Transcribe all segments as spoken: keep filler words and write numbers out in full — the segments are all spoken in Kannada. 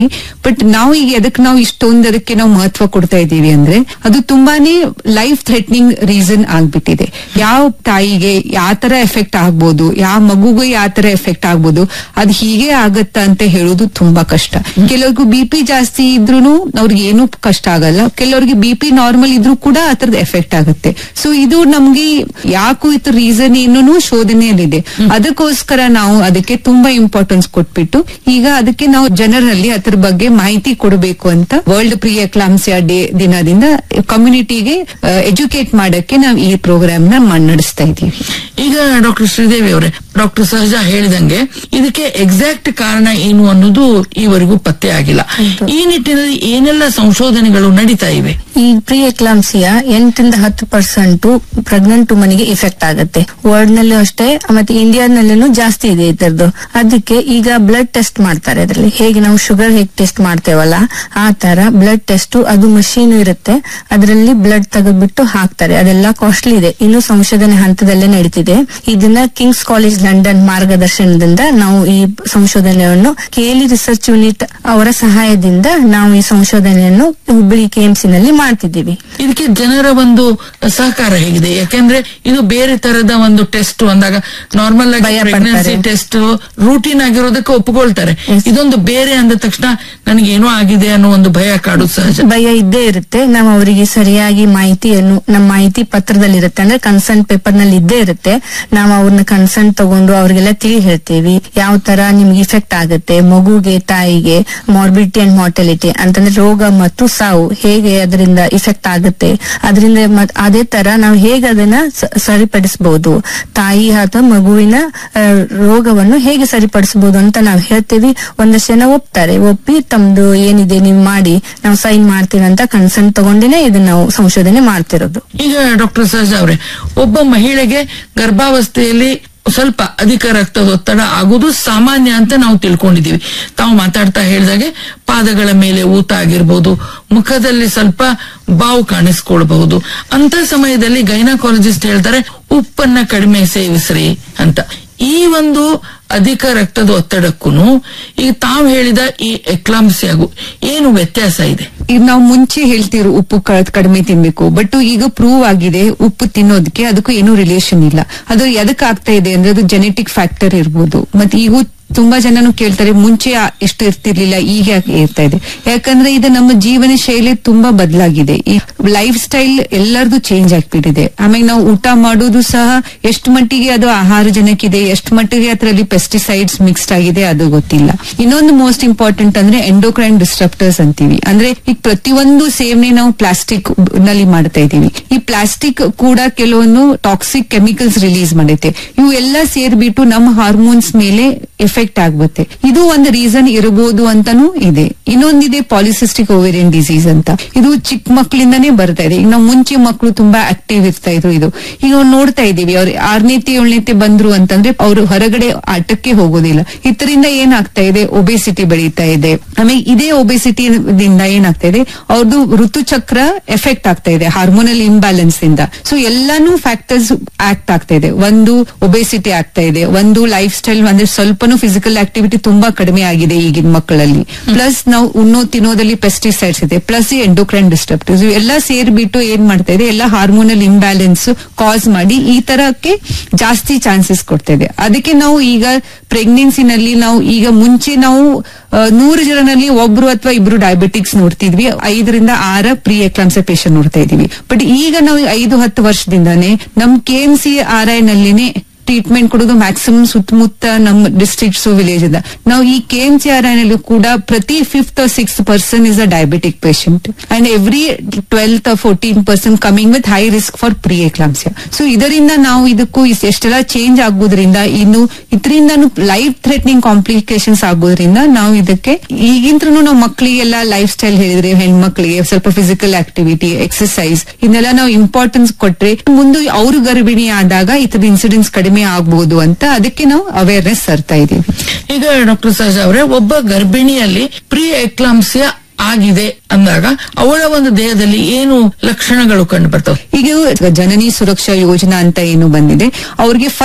ಬಟ್ ನಾವು ಈಗ ಎದಕ್ಕೆ ನಾವು ಇಷ್ಟೊಂದು ಅದಕ್ಕೆ ನಾವು ಮಹತ್ವ ಕೊಡ್ತಾ ಇದ್ದೀವಿ ಅಂದ್ರೆ ಅದು ತುಂಬಾನೇ ಲೈಫ್ ಥ್ರೆಟ್ನಿಂಗ್ ರೀಸನ್ ಆಗ್ಬಿಟ್ಟಿದೆ. ಯಾವ ತಾಯಿಗೆ ಯಾವ ತರ ಎಫೆಕ್ಟ್ ಆಗ್ಬೋದು, ಯಾವ ಮಗುಗೆ ಯಾವ ತರ ಎಫೆಕ್ಟ್ ಆಗ್ಬೋದು, ಅದು ಹೀಗೆ ಆಗತ್ತಾ ಅಂತ ಹೇಳೋದು ತುಂಬಾ ಕಷ್ಟ. ಕೆಲವ್ರಿಗೂ ಬಿ ಪಿ ಜಾಸ್ತಿ ಇದ್ರೂನು ಅವ್ರಿಗೆ ಏನು ಕಷ್ಟ ಆಗಲ್ಲ, ಕೆಲವ್ರಿಗೆ ಬಿ ಪಿ ನಾರ್ಮಲ್ ಇದ್ರೂ ಕೂಡ ಆ ತರದ ಎಫೆಕ್ಟ್ ಆಗುತ್ತೆ. ಸೊ ಇದು ನಮ್ಗೆ ಯಾಕೂ ಇತ್ತು ರೀಸನ್ ಏನೂ ಶೋಧನೆಯಲ್ಲಿದೆ. ಅದಕ್ಕೋಸ್ಕರ ನಾವು ಅದಕ್ಕೆ ತುಂಬಾ ಇಂಪಾರ್ಟೆನ್ಸ್ ಕೊಟ್ಬಿಟ್ಟು ಈಗ ಅದಕ್ಕೆ ನಾವು ಜನರಲ್ಲಿ ಅದ್ರ ಬಗ್ಗೆ ಮಾಹಿತಿ ಕೊಡಬೇಕು ಅಂತ ವರ್ಲ್ಡ್ ಪ್ರೀ ಎಕ್ಲಾಂಪ್ಸಿಯಾ ಡೇ ದಿನದಿಂದ ಕಮ್ಯುನಿಟಿಗೆ ಎಜುಕೇಟ್ ಮಾಡಕ್ಕೆ ನಾವು ಈ ಪ್ರೋಗ್ರಾಮ್ ನ ನಡೆಸ್ತಾ ಇದ್ದೀವಿ. ಈಗ ಡಾಕ್ಟರ್ ಶ್ರೀದೇವಿ ಅವರೇ, ಡಾಕ್ಟರ್ ಸಹಜ ಹೇಳಿದಂಗೆ ಇದಕ್ಕೆ ಎಕ್ಸಾಕ್ಟ್ ಕಾರಣ ಏನು ಅನ್ನೋದು ಈವರೆಗೂ ಪತ್ತೆ ಆಗಿಲ್ಲ. ಈ ನಿಟ್ಟಿನಲ್ಲಿ ಏನೆಲ್ಲ ಸಂಶೋಧನೆಗಳು ನಡೀತಾ ಇವೆ? ಈ ಪ್ರೀ ಎಕ್ಲಾಂಪ್ಸಿಯಾ ಎಂಟರಿಂದ ಹತ್ತು ಪರ್ಸೆಂಟ್ ಪ್ರೆಗ್ನೆಂಟ್ ವುಮನ್ಗೆ ಇಫೆಕ್ಟ್ ಆಗುತ್ತೆ. ವರ್ಲ್ಡ್ ನಲ್ಲೂ ಅಷ್ಟೇ, ಮತ್ತೆ ಇಂಡಿಯಾನಲ್ಲೂ ಜಾಸ್ತಿ ಇದೆ ಇದರದ್ದು. ಅದಕ್ಕೆ ಈಗ ಬ್ಲಡ್ ಟೆಸ್ಟ್ ಮಾಡ್ತಾರೆ. ಅದರಲ್ಲಿ ಹೇಗೆ ನಾವು ಶುಗರ್ ಹೇಗೆ ಟೆಸ್ಟ್ ಮಾಡ್ತೇವಲ್ಲ ಆ ತರ ಬ್ಲಡ್ ಟೆಸ್ಟ್, ಅದು ಮಷೀನ್ ಇರುತ್ತೆ, ಅದರಲ್ಲಿ ಬ್ಲಡ್ ತೆಗೆದ್ಬಿಟ್ಟು ಹಾಕ್ತಾರೆ. ಅದೆಲ್ಲ ಕಾಸ್ಟ್ಲಿ ಇದೆ, ಇನ್ನು ಸಂಶೋಧನೆ ಹಂತದಲ್ಲೇ ನಡೀತಿದೆ. ಇದನ್ನ ಕಿಂಗ್ಸ್ ಕಾಲೇಜ್ ಲಂಡನ್ ಮಾರ್ಗದರ್ಶನದಿಂದ ನಾವು ಈ ಸಂಶೋಧನೆಯನ್ನು ಕೆಎಲ್ಇ ರಿಸರ್ಚ್ ಯೂನಿಟ್ ಅವರ ಸಹಾಯದಿಂದ ನಾವು ಈ ಸಂಶೋಧನೆಯನ್ನು ಹುಬ್ಬಳ್ಳಿ ಕೆಎಂಸಿ ನಲ್ಲಿ ಮಾಡ್ತಿದ್ದೀವಿ. ಇದಕ್ಕೆ ಜನರ ಒಂದು ಸಹಕಾರ ಹೇಗಿದೆ? ಯಾಕೆಂದ್ರೆ ಇದು ಬೇರೆ ತರದ ಒಂದು ಟೆಸ್ಟ್ ಅಂದಾಗ ನಾರ್ಮಲ್ ಆಗಿ ಪ್ರೆಗ್ನೆನ್ಸಿ ಟೆಸ್ಟ್ ರೂಟೀನ್ ಆಗಿರೋದಕ್ಕೆ ಒಪ್ಪಿಕೊಳ್ತಾರೆ. ಇದೊಂದು ಬೇರೆ ಅಂದ ತಕ್ಷಣ ನನಗೇನೋ ಆಗಿದೆ ಅನ್ನೋ ಒಂದು ಭಯ ಕಾಡುದು ಸಹಜ. ಭಯ ಇದ್ದೇ ಇರುತ್ತೆ. ನಾವು ಅವರಿಗೆ ಸರಿಯಾಗಿ ಮಾಹಿತಿಯನ್ನು ನಮ್ಮ ಮಾಹಿತಿ ಪತ್ರದಲ್ಲಿರುತ್ತೆ, ಅಂದ್ರೆ ಕನ್ಸರ್ನ್ ಪೇಪರ್ ನಲ್ಲಿ ಇದ್ದೇ ಇರುತ್ತೆ. ನಾವು ಅವ್ರನ್ನ ಕನ್ಸರ್ನ್ ತಗೊಂಡು ಅವ್ರಿಗೆಲ್ಲ ತಿಳಿ ಹೇಳ್ತೇವಿ ಯಾವ ತರ ನಿಮ್ಗೆ ಇಫೆಕ್ಟ್ ಆಗುತ್ತೆ, ಮಗುಗೆ ತಾಯಿಗೆ ಮಾರ್ಬಿಡಿಟಿ ಅಂಡ್ ಮಾರ್ಟಾಲಿಟಿ ಅಂತಂದ್ರೆ ರೋಗ ಮತ್ತು ಸಾವು ಹೇಗೆ ಅದರಿಂದ ಇಫೆಕ್ಟ್ ಆಗುತ್ತೆ, ಅದರಿಂದ ಅದೇ ತರ ನಾವು ಹೇಗೆ ಅದನ್ನ ಸರಿಪಡಿಸಬಹುದು, ತಾಯಿ ಅಥವಾ ಮಗುವಿನ ರೋಗವನ್ನು ಹೇಗೆ ಸರಿಪಡಿಸಬಹುದು ಅಂತ ನಾವು ಹೇಳ್ತೇವಿ. ಒಂದಷ್ಟು ಜನ ಒಪ್ತಾರೆ, ಒಪ್ಪಿ ತಮ್ದು ಏನಿದೆ ನೀವು ಮಾಡಿ ನಾವು ಸೈನ್ ಮಾಡ್ತೀವಿ ಅಂತ ಕನ್ಸರ್ನ್ ತಗೊಂಡಿನೇ ಇದನ್ನ ನಾವು ಸಂಶೋಧನೆ ಮಾಡ್ತಿರೋದು. ಈಗ ಡಾಕ್ಟರ್ ಸಹಜ ಅವರೇ, ಒಬ್ಬ ಮಹಿಳೆಗೆ ಗರ್ಭಾವಸ್ಥೆಯಲ್ಲಿ ಸ್ವಲ್ಪ ಅಧಿಕ ರಕ್ತದೊತ್ತಡ ಆಗುವುದು ಸಾಮಾನ್ಯ ಅಂತ ನಾವು ತಿಳ್ಕೊಂಡಿದೀವಿ. ತಾವು ಮಾತಾಡ್ತಾ ಹೇಳಿದಾಗೆ ಪಾದಗಳ ಮೇಲೆ ಊತ ಆಗಿರ್ಬೋದು, ಮುಖದಲ್ಲಿ ಸ್ವಲ್ಪ ಬಾವು ಕಾಣಿಸ್ಕೊಳ್ಬಹುದು. ಅಂತ ಸಮಯದಲ್ಲಿ ಗೈನಕಾಲಜಿಸ್ಟ್ ಹೇಳ್ತಾರೆ ಉಪ್ಪನ್ನ ಕಡಿಮೆ ಸೇವಿಸ್ರಿ ಅಂತ. ಈ ಒಂದು ಅಧಿಕ ರಕ್ತದ ಒತ್ತಡಕ್ಕೂ ಈಗ ತಾವು ಹೇಳಿದ ಈ ಎಕ್ಲಾಂಪ್ಸಿಯಾಗೂ ಏನು ವ್ಯತ್ಯಾಸ ಇದೆ? ಈಗ ನಾವು ಮುಂಚೆ ಹೇಳ್ತಿರೋ ಉಪ್ಪು ಕಡಿಮೆ ತಿನ್ಬೇಕು, ಬಟ್ ಈಗ ಪ್ರೂವ್ ಆಗಿದೆ ಉಪ್ಪು ತಿನ್ನೋದಕ್ಕೆ ಅದಕ್ಕೂ ಏನೂ ರಿಲೇಷನ್ ಇಲ್ಲ. ಅದು ಎದಕ್ ಆಗ್ತಾ ಇದೆ ಅಂದ್ರೆ ಅದು ಜೆನೆಟಿಕ್ ಫ್ಯಾಕ್ಟರ್ ಇರ್ಬೋದು. ಮತ್ತೆ ಈಗ ತುಂಬಾ ಜನನು ಕೇಳ್ತಾರೆ ಮುಂಚೆ ಎಷ್ಟು ಇರ್ತಿರ್ಲಿಲ್ಲ ಈಗ ಯಾಕೆ ಇರ್ತಾ ಇದೆ? ಯಾಕಂದ್ರೆ ಇದು ನಮ್ಮ ಜೀವನ ಶೈಲಿ ತುಂಬಾ ಬದಲಾಗಿದೆ. ಈ ಲೈಫ್ ಸ್ಟೈಲ್ ಎಲ್ಲರದು ಚೇಂಜ್ ಆಗ್ಬಿಟ್ಟಿದೆ. ಆಮೇಲೆ ನಾವು ಊಟ ಮಾಡೋದು ಸಹ ಎಷ್ಟು ಮಟ್ಟಿಗೆ ಅದು ಆಹಾರ ಜನಕ್ಕಿದೆ, ಎಷ್ಟು ಮಟ್ಟಿಗೆ ಅದರಲ್ಲಿ ಪೆಸ್ಟಿಸೈಡ್ಸ್ ಮಿಕ್ಸ್ಡ್ ಆಗಿದೆ ಅದು ಗೊತ್ತಿಲ್ಲ. ಇನ್ನೊಂದು ಮೋಸ್ಟ್ ಇಂಪಾರ್ಟೆಂಟ್ ಅಂದ್ರೆ ಎಂಡೋಕ್ರೈನ್ ಡಿಸ್ಟ್ರಪ್ಟರ್ಸ್ ಅಂತೀವಿ. ಅಂದ್ರೆ ಈಗ ಪ್ರತಿಯೊಂದು ಸೇವನೆ ನಾವು ಪ್ಲಾಸ್ಟಿಕ್ ನಲ್ಲಿ ಮಾಡ್ತಾ ಇದೀವಿ. ಈ ಪ್ಲಾಸ್ಟಿಕ್ ಕೂಡ ಕೆಲವೊಂದು ಟಾಕ್ಸಿಕ್ ಕೆಮಿಕಲ್ಸ್ ರಿಲೀಸ್ ಮಾಡುತ್ತೆ. ಇವು ಎಲ್ಲ ಸೇರ್ಬಿಟ್ಟು ನಮ್ಮ ಹಾರ್ಮೋನ್ಸ್ ಮೇಲೆ ಎಫೆಕ್ಟ್ ಆಗ್ಬತ್ತೆ. ಇದು ಒಂದು ರೀಸನ್ ಇರಬಹುದು ಅಂತಾನೂ ಇದೆ. ಇನ್ನೊಂದಿದೆ ಪಾಲಿಸಿಸ್ಟಿಕ್ ಓವೇರಿಯನ್ ಡಿಸೀಸ್ ಅಂತ. ಇದು ಚಿಕ್ಕ ಮಕ್ಕಳಿಂದಾನೇ ಬರ್ತಾ ಇದೆ. ಈಗ ನಾವು ಮುಂಚೆ ಮಕ್ಕಳು ತುಂಬಾ ಆಕ್ಟಿವ್ ಇರ್ತಾ ಇದ್ರು. ಇದು ಈಗ ನಾವು ನೋಡ್ತಾ ಇದೀವಿ, ಅವ್ರು ಆರನೇತೆ ಏಳನೇತೆ ಬಂದ್ರು ಅಂತಂದ್ರೆ ಅವರು ಹೊರಗಡೆ ಆಟಕ್ಕೆ ಹೋಗೋದಿಲ್ಲ. ಇದರಿಂದ ಏನಾಗ್ತಾ ಇದೆ, ಒಬೆಸಿಟಿ ಬೆಳೀತಾ ಇದೆ. ಆಮೇಲೆ ಇದೇ ಒಬೆಸಿಟಿದಿಂದ ಏನಾಗ್ತಾ ಇದೆ, ಅವ್ರದ್ದು ಋತುಚಕ್ರ ಎಫೆಕ್ಟ್ ಆಗ್ತಾ ಇದೆ ಹಾರ್ಮೋನಲ್ ಇಂಬ್ಯಾಲೆನ್ಸ್ ಇಂದ. ಸೊ ಎಲ್ಲಾನು ಫ್ಯಾಕ್ಟರ್ಸ್ ಆಕ್ಟ್ ಆಗ್ತಾ ಇದೆ. ಒಂದು ಒಬೆಸಿಟಿ ಆಗ್ತಾ ಇದೆ, ಒಂದು ಲೈಫ್ ಸ್ಟೈಲ್ ಅಂದ್ರೆ ಸ್ವಲ್ಪನೂ ಫಿಸಿಕಲ್ ಆಕ್ಟಿವಿಟಿ ತುಂಬಾ ಕಡಿಮೆ ಆಗಿದೆ ಈಗಿನ ಮಕ್ಕಳಲ್ಲಿ. ಪ್ಲಸ್ ನಾವು ಉಣ್ಣೋ ತಿನ್ನೋದಲ್ಲಿ ಪೆಸ್ಟಿಸೈಡ್ಸ್ ಇದೆ, ಪ್ಲಸ್ ಈ ಎಂಡೋಕ್ರೈನ್ ಡಿಸ್ಟರ್ಬೆನ್ಸ್ ಎಲ್ಲ ಸೇರ್ಬಿಟ್ಟು ಏನ್ ಮಾಡ್ತಾ ಇದೆ, ಎಲ್ಲ ಹಾರ್ಮೋನಲ್ ಇಂಬ್ಯಾಲೆನ್ಸ್ ಕಾಸ್ ಮಾಡಿ ಈ ತರಕ್ಕೆ ಜಾಸ್ತಿ ಚಾನ್ಸಸ್ ಕೊಡ್ತಾ ಇದೆ. ಅದಕ್ಕೆ ನಾವು ಈಗ ಪ್ರೆಗ್ನೆನ್ಸಿನಲ್ಲಿ ನಾವು ಈಗ ಮುಂಚೆ ನಾವು ನೂರು ಜನರಲ್ಲಿ ಒಬ್ರು ಅಥವಾ ಇಬ್ರು ಡಯಾಬಿಟಿಕ್ಸ್ ನೋಡ್ತಿದ್ವಿ, ಐದರಿಂದ ಆರ ಪ್ರೀ ಎಕ್ಲಾಂಪ್ಸಿಯಾ ಪೇಷಂಟ್ ನೋಡ್ತಾ ಇದೀವಿ. ಬಟ್ ಈಗ ನಾವು ಐದು ಹತ್ತು ವರ್ಷದಿಂದಾನೇ ನಮ್ ಕೆಎಂಸಿ ಆರ್ ಐ ನಲ್ಲಿನೇ ಟ್ರೀಟ್ಮೆಂಟ್ ಕೊಡೋದು ಮ್ಯಾಕ್ಸಿಮಮ್ ಸುತ್ತಮುತ್ತ ನಮ್ಮ ಡಿಸ್ಟ್ರಿಕ್ಟ್ಸ್ ವಿಲೇಜ್ ಇಂದ. ನಾವು ಈ ಕೆಎಂಸಿ ಆರ್ ಐ ನಲ್ಲಿ ಕೂಡ ಪ್ರತಿ fifth six person is a diabetic patient and every twelfth fourteen person coming with high risk for pre eclampsia. So ಇದರಿಂದ ನಾವು ಇದಕ್ಕೂ ಎಷ್ಟೆಲ್ಲ ಚೇಂಜ್ ಆಗೋದ್ರಿಂದ ಇನ್ನು ಇದರಿಂದನೂ ಲೈಫ್ ಥ್ರೆಟ್ನಿಂಗ್ ಕಾಂಪ್ಲಿಕೇಶನ್ಸ್ ಆಗೋದ್ರಿಂದ ನಾವು ಇದಕ್ಕೆ ಈಗಿಂತೂ ನಾವು ಮಕ್ಕಳಿಗೆಲ್ಲ ಲೈಫ್ ಸ್ಟೈಲ್ ಹೇಳಿದ್ರೆ ಹೆಣ್ಮಕ್ಳಿಗೆ ಸ್ವಲ್ಪ ಫಿಸಿಕಲ್ ಆಕ್ಟಿವಿಟಿ, ಎಕ್ಸರ್ಸೈಸ್ ಇದನ್ನೆಲ್ಲ ನಾವು ಇಂಪಾರ್ಟೆನ್ಸ್ ಕೊಟ್ರೆ ಮುಂದೆ ಅವರು ಗರ್ಭಿಣಿ ಆದಾಗ ಇತರ ಇನ್ಸಿಡೆಂಟ್ಸ್ ಕಡಿಮೆ ಆಗಬಹುದು ಅಂತ ಅದಕ್ಕೆ ನಾವು ಅವೇರ್ನೆಸ್ ತರ್ತಾ ಇದೀವಿ. ಈಗ ಡಾಕ್ಟರ್ ಸಹಜ ಅವರೇ, ಒಬ್ಬ ಗರ್ಭಿಣಿಯಲ್ಲಿ ಪ್ರೀ ಎಕ್ಲಾಂಪ್ಸಿಯಾ ಆಗಿದೆ ಅಂದಾಗ ಅವಳ ಒಂದು ದೇಹದಲ್ಲಿ ಏನು ಲಕ್ಷಣಗಳು ಕಂಡು ಬರ್ತವೆ? ಈಗ ಜನನಿ ಸುರಕ್ಷಾ ಯೋಜನಾ ಅಂತ ಏನು ಬಂದಿದೆ, ಅವ್ರಿಗೆ ಫಸ್ಟ್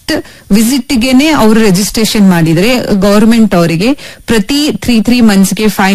ಫಸ್ಟ್ ವಿಸಿಟ್ ಗೆನೆ ಅವರು ರಿಜಿಸ್ಟ್ರೇಷನ್ ಮಾಡಿದ್ರೆ ಗವರ್ಮೆಂಟ್ ಅವರಿಗೆ ಪ್ರತಿ ತ್ರೀ ತ್ರೀ ಮಂತ್ಸ್ಗೆ ಫೈವ್